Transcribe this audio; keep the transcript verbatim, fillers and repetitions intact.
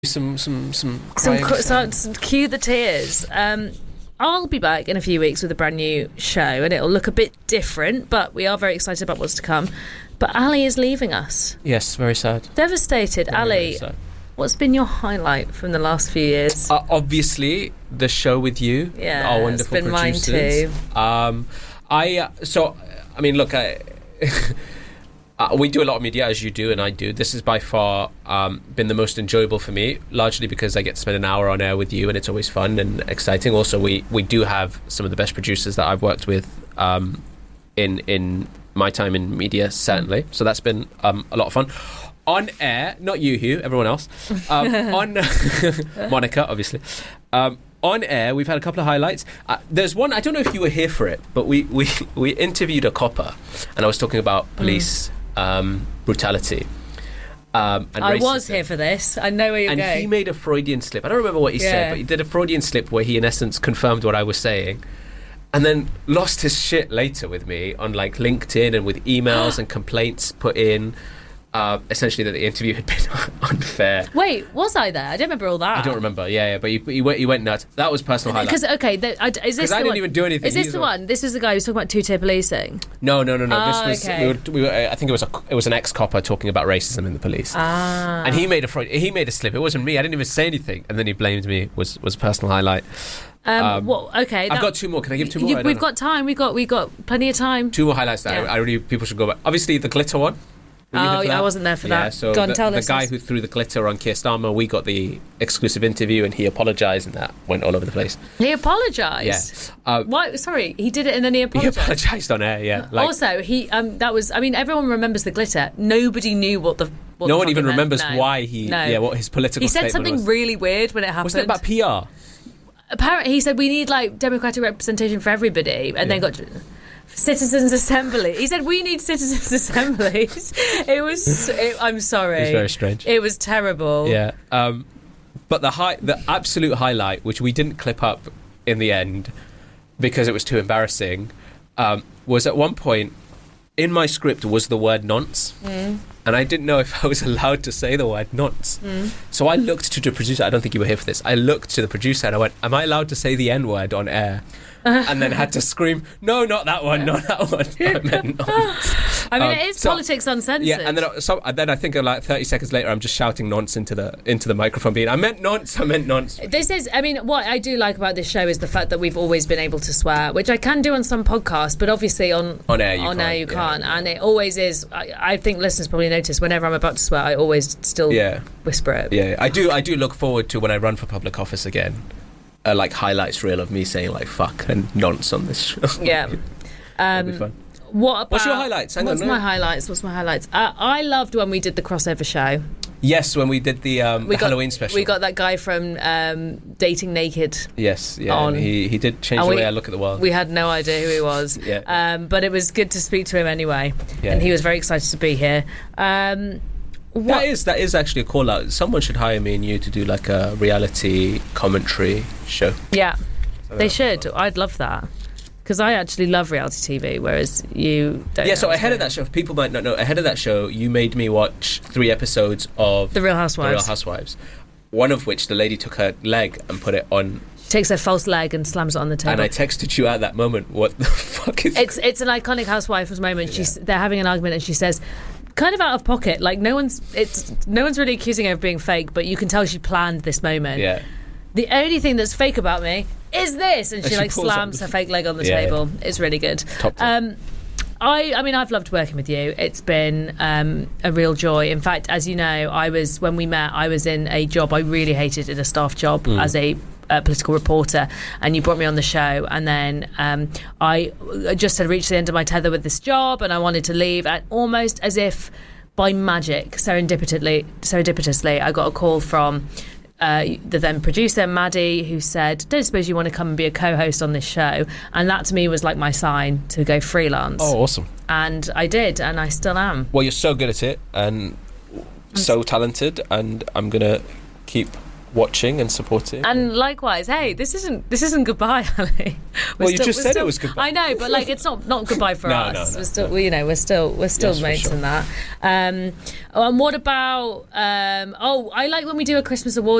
some some some Some, crying cr- sounds. so, cue the tears. Um, I'll be back in a few weeks with a brand new show, and it'll look a bit different, but we are very excited about what's to come. But Ali is leaving us. Yes, very sad. Devastated. Very, Ali, very sad. what's been your highlight from the last few years? Uh, obviously, the show with you, Yeah, our it's wonderful been mine producers. too. Um, I uh, so I mean, look, I. Uh, we do a lot of media, as you do and I do. This has by far um, been the most enjoyable for me, largely because I get to spend an hour on air with you and it's always fun and exciting. Also, we, we do have some of the best producers that I've worked with um, in in my time in media, certainly. So that's been um, a lot of fun. On air, not you, Hugh, everyone else. Um, on Monica, obviously. Um, on air, we've had a couple of highlights. Uh, there's one, I don't know if you were here for it, but we, we, we interviewed a copper and I was talking about police... Mm. Um, brutality. Um, and I racism. was here for this. I know where you're and going. And he made a Freudian slip. I don't remember what he yeah. said, but he did a Freudian slip where he, in essence, confirmed what I was saying, and then lost his shit later with me on like LinkedIn and with emails and complaints put in. Uh, essentially, that the interview had been unfair. Wait, was I there? I don't remember all that. I don't remember. Yeah, yeah, but he, he went. He went nuts. That was personal highlight. Because okay, the, I, is this the I didn't one? even do anything. Is this He's the like, one? This was the guy who was talking about two-tier policing. No, no, no, no. Oh, this was. okay. We were, we were, I think it was a. It was an ex-copper talking about racism in the police. Ah. And he made a Freud, he made a slip. It wasn't me. I didn't even say anything, and then he blamed me. Was was personal highlight. Um, Um, well, okay. I've that- got two more. Can I give two more? You, I don't we've know. got time. We got we got plenty of time. Two more highlights that Yeah. I, I really people should go back. Obviously, the glitter one. Were you Oh, here for yeah, I that? wasn't there for yeah, that. So Go on, the, tell the us guy this. who threw the glitter on Keir Starmer, we got the exclusive interview, and he apologised, and that went all over the place. He apologised. Yeah. Uh, Why? Sorry, he did it and then he he apologised. apologised on air. Yeah. Like, also, he um that was. I mean, everyone remembers the glitter. Nobody knew what the. What no the one fuck even it meant. remembers No. why he. No. Yeah. What his political. He said statement something was. really weird when it happened. Wasn't it about P R? Apparently, he said we need like democratic representation for everybody, and Yeah. then got citizens' assembly. He said we need citizens' assemblies. It was. It, I'm sorry. It was very strange. It was terrible. Yeah. Um, but the high, the absolute highlight, which we didn't clip up in the end because it was too embarrassing, um, was at one point in my script was the word nonce. Mm. And I didn't know if I was allowed to say the word nonce. Mm. So I looked to the producer. I don't think you were here for this. I looked to the producer and I went, am I allowed to say the N-word on air? And then had to scream, no, not that one, not that one. I meant nonce. I mean, Um, it is so- politics uncensored. Yeah, and then I- so and then I think uh, like thirty seconds later, I'm just shouting nonce into the into the microphone, being, I meant nonce, I meant nonce. This is, I mean, what I do like about this show is the fact that we've always been able to swear, which I can do on some podcasts, but obviously on On air you on can't, air you yeah. can't, and it always is. I, I think listeners probably notice whenever I'm about to swear, I always still Yeah. whisper it. Yeah, I do. I do look forward to when I run for public office again, uh, like highlights reel of me saying like fuck and nonce on this show. Yeah. That'd be Um, fun. what about, What's your highlights? Hang on, what's no. my highlights? What's my highlights? Uh, I loved when we did the crossover show. Yes, when we did the, um, We the got, Halloween special. We got that guy from um, Dating Naked. yes, yeah. on- and he he did change and the we- way I look at the world. We had no idea who he was. Yeah. Um, but it was good to speak to him anyway. Yeah. And he was very excited to be here. Um, what? That is that is actually a call out. Someone should hire me and you to do like a reality commentary show. Yeah, So they that- should. I'd love that. Because I actually love reality T V, whereas you don't. Yeah, know so how to ahead do of it. that show, if people might not know, ahead of that show, you made me watch three episodes of The Real The Real Housewives. Housewives. One of which the lady took her leg and put it on, Takes her false leg and slams it on the table. and I texted you at that moment. What the fuck is? It's it's an iconic housewives moment. She's they're having an argument and she says, kind of out of pocket, like no one's it's no one's really accusing her of being fake, but you can tell she planned this moment. Yeah, The only thing that's fake about me is this, and she, And she like pulls slams up- her fake leg on the Yeah, table. It's really good. Top tip. Um, I, I mean, I've loved working with you. It's been um, a real joy. In fact, as you know, I was when we met, I was in a job I really hated, in a staff job Mm. as a uh, political reporter, and you brought me on the show, and then um, I just had reached the end of my tether with this job, and I wanted to leave, and almost as if by magic, serendipitously, serendipitously, I got a call from uh, the then producer, Maddie, who said, don't suppose you want to come and be a co-host on this show? And that to me was like my sign to go freelance. oh, awesome. And I did, and I still am. Well, you're so good at it and so talented, and I'm gonna keep watching and supporting. And likewise, hey, this isn't this isn't goodbye, Ali. Well, you just said it was goodbye. I know, but like it's not, not goodbye for No, us. no, no, we're still, no. we, you know, we're still we're still Yes, for mates sure. in that. Um, oh, and what about? Um, oh, I like when we do a Christmas award